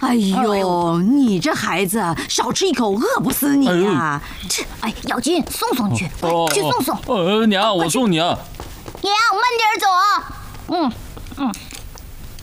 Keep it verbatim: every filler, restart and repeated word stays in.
哎呦，你这孩子少吃一口饿不死你呀！ 这，哎，耀军，送送去，快去送送。 呃，娘，我送你啊。 娘，慢点走啊。嗯嗯。